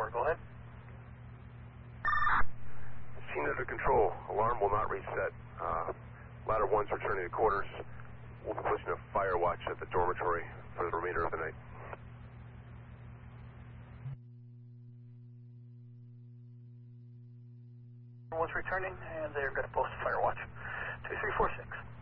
Tower, go ahead. Scene under control. Alarm will not reset. Ladder 1's returning to quarters. We'll be pushing a fire watch at the dormitory for the remainder of the night. One's returning, and they're going to post a fire watch. 2346.